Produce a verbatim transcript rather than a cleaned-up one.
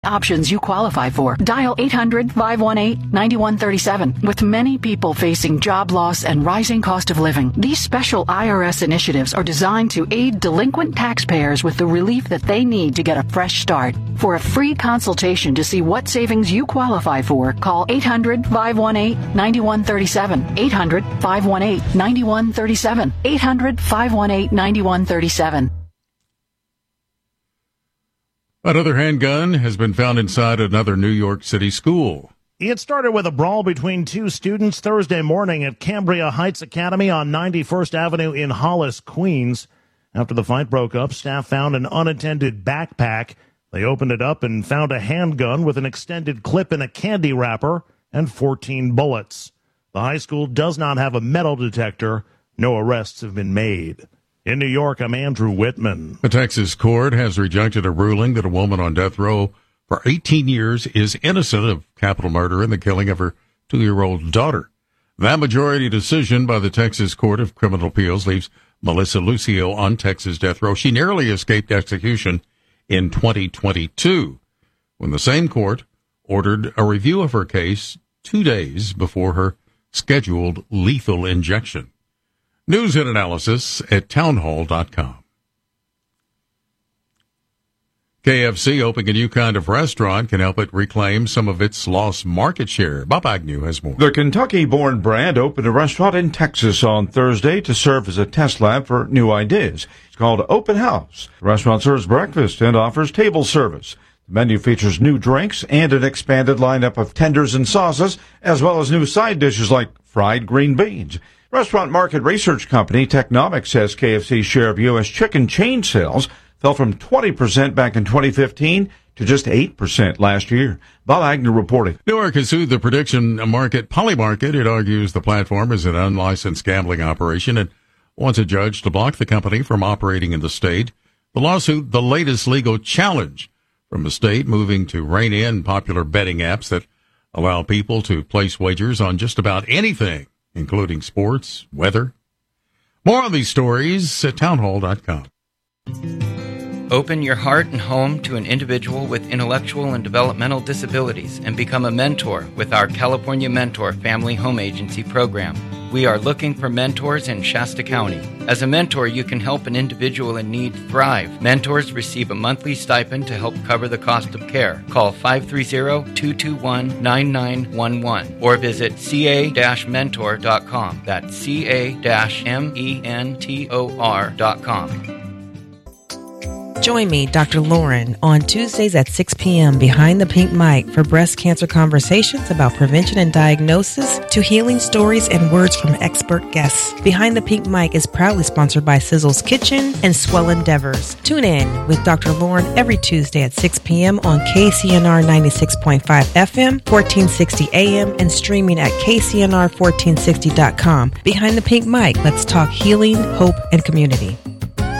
options you qualify for. Dial eight hundred, five one eight, nine one three seven. With many people facing job loss and rising cost of living, these special I R S initiatives are designed to aid delinquent taxpayers with the relief that they need to get a fresh start. For a free consultation to see what savings you qualify for, call eight hundred, five one eight, nine one three seven. eight hundred, five one eight, nine one three seven. eight hundred, five one eight, nine one three seven. Another handgun has been found inside another New York City school. It started with a brawl between two students Thursday morning at Cambria Heights Academy on ninety-first Avenue in Hollis, Queens. After the fight broke up, staff found an unattended backpack. They opened it up and found a handgun with an extended clip in a candy wrapper and fourteen bullets. The high school does not have a metal detector. No arrests have been made. In New York, I'm Andrew Whitman. A Texas court has rejected a ruling that a woman on death row for eighteen years is innocent of capital murder in the killing of her two-year-old daughter. That majority decision by the Texas Court of Criminal Appeals leaves Melissa Lucio on Texas death row. She narrowly escaped execution in twenty twenty-two when the same court ordered a review of her case two days before her scheduled lethal injection. News and analysis at townhall dot com. K F C opening a new kind of restaurant can help it reclaim some of its lost market share. Bob Agnew has more. The Kentucky-born brand opened a restaurant in Texas on Thursday to serve as a test lab for new ideas. It's called Open House. The restaurant serves breakfast and offers table service. The menu features new drinks and an expanded lineup of tenders and sauces, as well as new side dishes like fried green beans. Restaurant market research company Technomic says K F C's share of U S chicken chain sales fell from twenty percent back in twenty fifteen to just eight percent last year. Bob Agnew reporting. Newark has sued the prediction market Polymarket. It argues the platform is an unlicensed gambling operation and wants a judge to block the company from operating in the state. The lawsuit, the latest legal challenge from the state, moving to rein in popular betting apps that allow people to place wagers on just about anything, including sports, weather. More on these stories at townhall dot com. Open your heart and home to an individual with intellectual and developmental disabilities and become a mentor with our California Mentor Family Home Agency program. We are looking for mentors in Shasta County. As a mentor, you can help an individual in need thrive. Mentors receive a monthly stipend to help cover the cost of care. Call five three zero, two two one, nine nine one one or visit c a dash mentor dot com. That's c a dash mentor dot com. Join me, Doctor Lauren, on Tuesdays at six p.m. behind the pink mic for breast cancer conversations about prevention and diagnosis to healing stories and words from expert guests. Behind the Pink Mic is proudly sponsored by Sizzle's Kitchen and Swell Endeavors. Tune in with Doctor Lauren every Tuesday at six p.m. on K C N R ninety-six point five F M, fourteen sixty A M, and streaming at K C N R fourteen sixty dot com. Behind the Pink Mic, let's talk healing, hope, and community.